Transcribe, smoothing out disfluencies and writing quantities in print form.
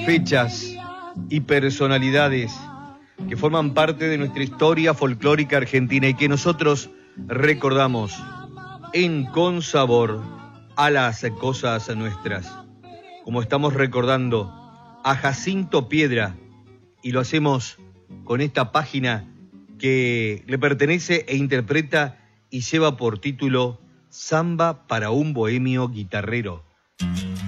fechas y personalidades que forman parte de nuestra historia folclórica argentina y que nosotros recordamos con sabor a las cosas nuestras. Como estamos recordando a Jacinto Piedra, y lo hacemos con esta página que le pertenece e interpreta y lleva por título Samba para un bohemio guitarrero.